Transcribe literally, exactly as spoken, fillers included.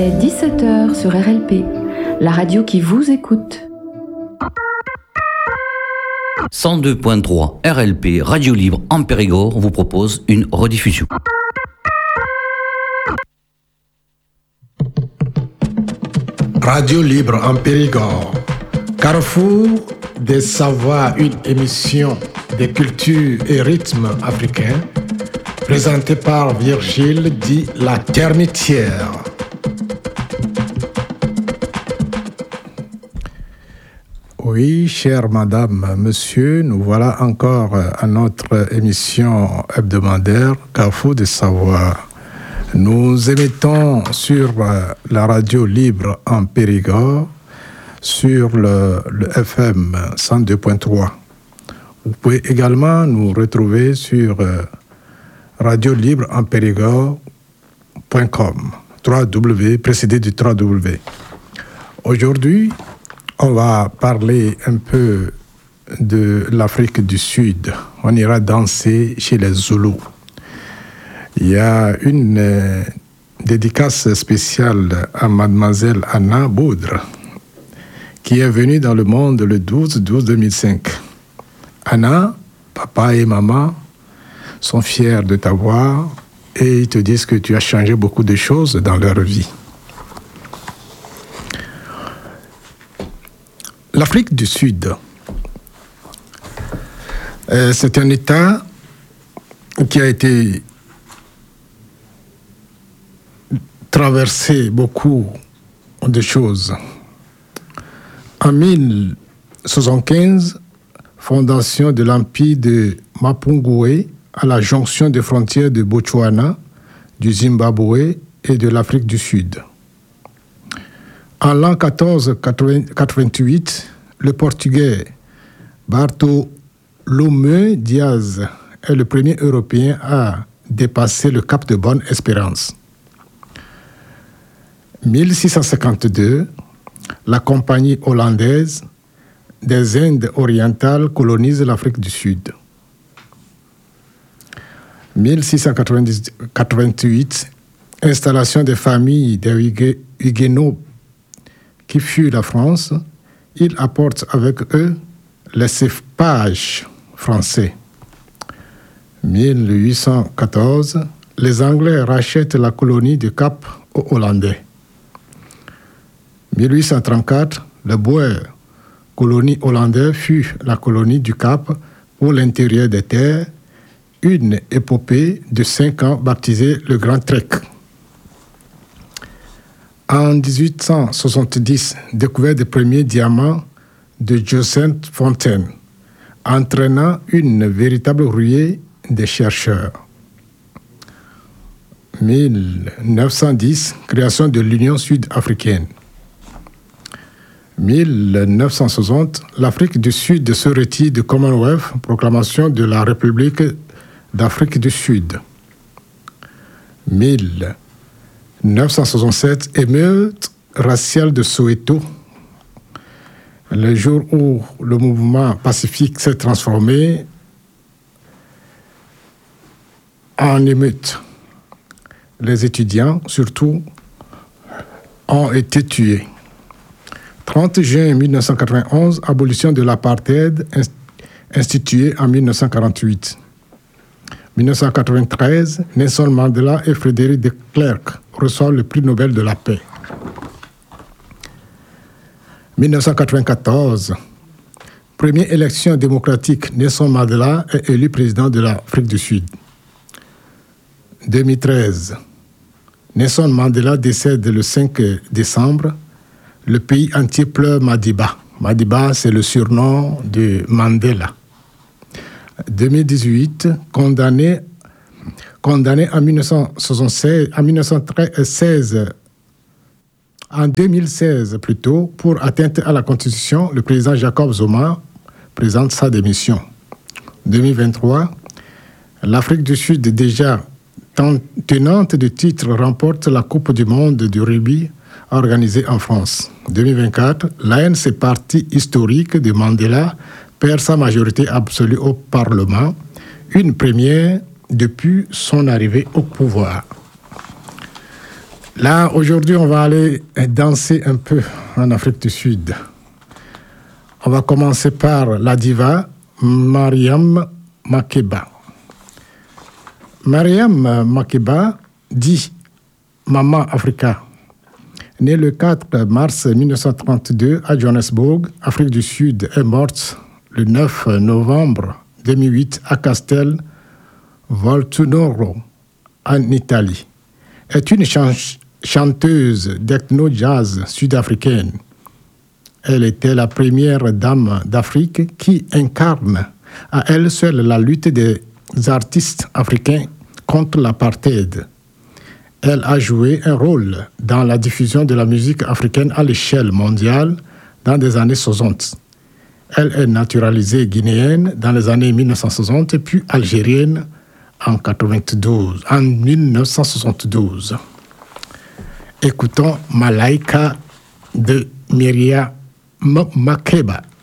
dix-sept heures sur R L P, la radio qui vous écoute. cent deux point trois R L P, Radio Libre en Périgord, vous propose une rediffusion. Radio Libre en Périgord, carrefour des savoirs, une émission des cultures et rythmes africains, présentée par Virgile dit La Termitière. Oui, chère madame, monsieur, nous voilà encore à notre émission hebdomadaire Carrefour des Savoirs. Nous émettons sur la radio libre en Périgord, sur le, le F M cent deux point trois. Vous pouvez également nous retrouver sur radio libre en Périgord point com, trois W, précédé du trois W. Aujourd'hui, on va parler un peu de l'Afrique du Sud. On ira danser chez les Zoulous. Il y a une euh, dédicace spéciale à mademoiselle Anna Boudre, qui est venue dans le monde le douze douze deux mille cinq. Anna, papa et maman sont fiers de t'avoir et ils te disent que tu as changé beaucoup de choses dans leur vie. L'Afrique du Sud, euh, c'est un État qui a été traversé beaucoup de choses. En mille soixante-quinze, fondation de l'empire de Mapungwe à la jonction des frontières de Botswana, du Zimbabwe et de l'Afrique du Sud. En l'an quatorze quatre-vingt-huit, le Portugais Bartolomeu Diaz est le premier Européen à dépasser le cap de Bonne-Espérance. mille six cent cinquante-deux, la compagnie hollandaise des Indes orientales colonise l'Afrique du Sud. mille six cent quatre-vingt-huit, installation des familles des Huguenots qui fuient la France, ils apportent avec eux les cépages français. mille huit cent quatorze, les Anglais rachètent la colonie du Cap aux Hollandais. mille huit cent trente-quatre, le Boer, colonie hollandaise, fut la colonie du Cap pour l'intérieur des terres, une épopée de cinq ans baptisée le Grand Trek. En dix-huit cent soixante-dix, découvert des premiers diamants de Joseph Fontaine, entraînant une véritable ruée des chercheurs. mille neuf cent dix, création de l'Union sud-africaine. mille neuf cent soixante, l'Afrique du Sud se retire du Commonwealth, proclamation de la République d'Afrique du Sud. mille neuf cent soixante-sept, émeute raciale de Soweto, le jour où le mouvement pacifique s'est transformé en émeute. Les étudiants, surtout, ont été tués. trente juin mille neuf cent quatre-vingt-onze, abolition de l'apartheid instituée en mille neuf cent quarante-huit. mille neuf cent quatre-vingt-treize, Nelson Mandela et Frédéric de Klerk reçoivent le prix Nobel de la paix. mille neuf cent quatre-vingt-quatorze, première élection démocratique, Nelson Mandela est élu président de l'Afrique du Sud. deux mille treize, Nelson Mandela décède le cinq décembre. Le pays entier pleure Madiba. Madiba, c'est le surnom de Mandela. deux mille dix-huit, condamné, condamné en mille neuf cent soixante-seize, en mille neuf cent seize, en deux mille seize plutôt, pour atteinte à la Constitution, le président Jacob Zuma présente sa démission. deux mille vingt-trois, l'Afrique du Sud, déjà tenante de titre, remporte la Coupe du monde du rugby organisée en France. deux mille vingt-quatre, l'A N C, parti historique de Mandela, perd sa majorité absolue au Parlement, une première depuis son arrivée au pouvoir. Là, aujourd'hui, on va aller danser un peu en Afrique du Sud. On va commencer par la diva Mariam Makeba. Mariam Makeba, dit Maman Africa, née le quatre mars mille neuf cent trente-deux à Johannesburg, Afrique du Sud, est morte le neuf novembre deux mille huit à Castel Volturno, en Italie. Est une ch- chanteuse d'ethno-jazz sud-africaine. Elle était la première dame d'Afrique qui incarne à elle seule la lutte des artistes africains contre l'apartheid. Elle a joué un rôle dans la diffusion de la musique africaine à l'échelle mondiale dans les années soixante. Elle est naturalisée guinéenne dans les années mille neuf cent soixante puis algérienne en, quatre-vingt-douze, en mille neuf cent soixante-douze. Écoutons Malaika de Myriam Makeba.